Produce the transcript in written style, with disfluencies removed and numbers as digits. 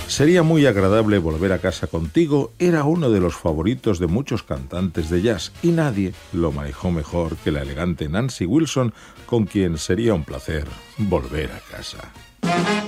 Sería muy agradable volver a casa contigo era uno de los favoritos de muchos cantantes de jazz y nadie lo manejó mejor que la elegante Nancy Wilson, con quien sería un placer volver a casa.